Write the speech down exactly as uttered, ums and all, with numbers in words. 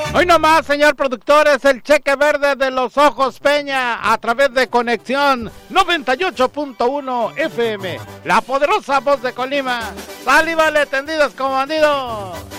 Hoy nomás, señor productor, es el cheque verde de los Ojos Peña a través de Conexión noventa y ocho punto uno F M, la poderosa voz de Colima. Sal y vale, tendidos como bandidos.